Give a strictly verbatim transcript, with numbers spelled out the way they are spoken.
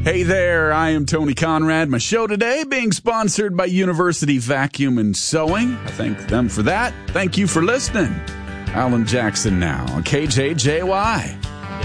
Hey there, I am Tony Conrad. My show today being sponsored by University Vacuum and Sewing. I thank them for that. Thank you for listening. Alan Jackson now on K J J Y.